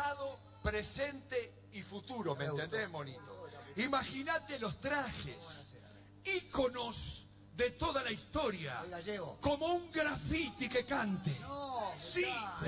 pasado, presente y futuro, ¿me entendés, monito? Imagínate los trajes, íconos de toda la historia, Oiga, Gallego. como un graffiti que cante. No, Sí, claro.